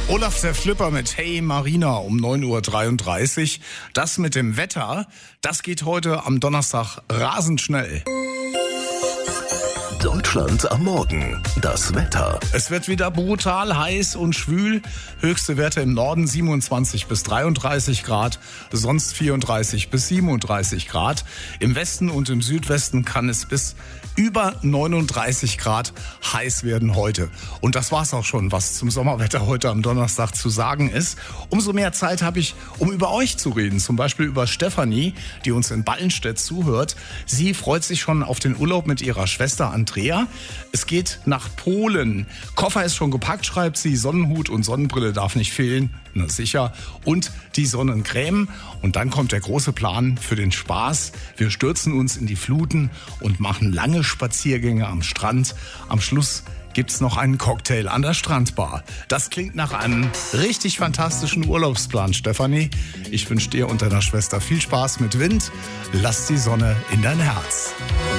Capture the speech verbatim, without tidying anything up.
Olaf der Flipper mit Hey Marina um neun Uhr dreiunddreißig. Das mit dem Wetter, das geht heute am Donnerstag rasend schnell. Deutschland am Morgen. Das Wetter. Es wird wieder brutal heiß und schwül. Höchste Werte im Norden siebenundzwanzig bis dreiunddreißig Grad, sonst vierunddreißig bis siebenunddreißig Grad. Im Westen und im Südwesten kann es bis über neununddreißig Grad heiß werden heute. Und das war's auch schon, was zum Sommerwetter heute am Donnerstag zu sagen ist. Umso mehr Zeit habe ich, um über euch zu reden. Zum Beispiel über Stefanie, die uns in Ballenstedt zuhört. Sie freut sich schon auf den Urlaub mit ihrer Schwester Andrea. Es geht nach Polen. Koffer ist schon gepackt, schreibt sie. Sonnenhut und Sonnenbrille darf nicht fehlen. Na sicher. Und die Sonnencreme. Und dann kommt der große Plan für den Spaß. Wir stürzen uns in die Fluten und machen lange Spaziergänge am Strand. Am Schluss gibt's noch einen Cocktail an der Strandbar. Das klingt nach einem richtig fantastischen Urlaubsplan, Stefanie. Ich wünsche dir und deiner Schwester viel Spaß mit Wind. Lass die Sonne in dein Herz.